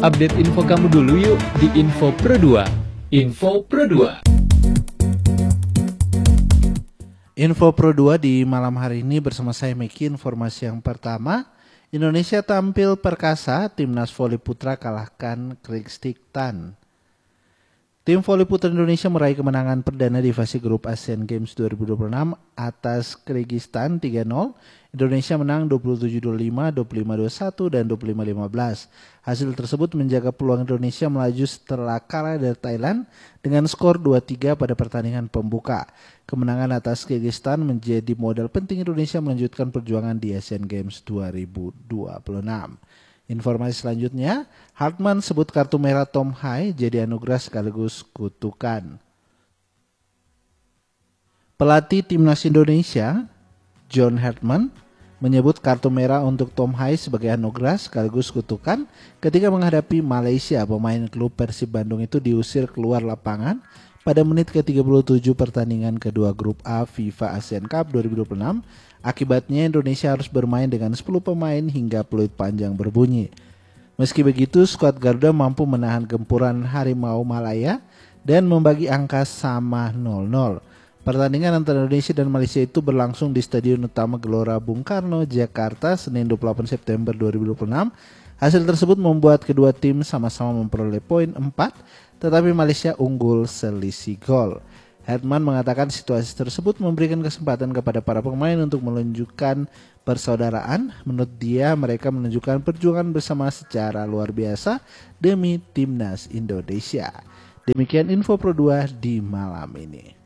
Update info kamu dulu yuk di Info Pro 2. Info Pro 2. Info Pro 2 di malam hari ini bersama saya Meki. Informasi yang pertama, Indonesia tampil perkasa, Timnas Voli Putra kalahkan Kyrgyzstan. Tim voli putra Indonesia meraih kemenangan perdana di fase grup Asian Games 2026 atas Kyrgyzstan 3-0. Indonesia menang 27-25, 25-21, dan 25-15. Hasil tersebut menjaga peluang Indonesia melaju setelah kalah dari Thailand dengan skor 2-3 pada pertandingan pembuka. Kemenangan atas Kyrgyzstan menjadi modal penting Indonesia melanjutkan perjuangan di Asian Games 2026. Informasi selanjutnya, Hartman sebut kartu merah Tom Hai jadi anugerah sekaligus kutukan. Pelatih Timnas Indonesia, John Hartman, menyebut kartu merah untuk Tom Hai sebagai anugerah sekaligus kutukan ketika menghadapi Malaysia. Pemain klub Persib Bandung itu diusir keluar lapangan pada menit ke-37 pertandingan kedua grup A FIFA Asian Cup 2026. Akibatnya Indonesia harus bermain dengan 10 pemain hingga peluit panjang berbunyi. Meski begitu, skuad Garuda mampu menahan gempuran Harimau Malaya dan membagi angka sama 0-0. Pertandingan antara Indonesia dan Malaysia itu berlangsung di Stadion Utama Gelora Bung Karno, Jakarta, Senin 28 September 2026. Hasil tersebut membuat kedua tim sama-sama memperoleh poin 4, tetapi Malaysia unggul selisih gol. Hartman mengatakan situasi tersebut memberikan kesempatan kepada para pemain untuk menunjukkan persaudaraan. Menurut dia, mereka menunjukkan perjuangan bersama secara luar biasa demi Timnas Indonesia. Demikian Info Pro 2 di malam ini.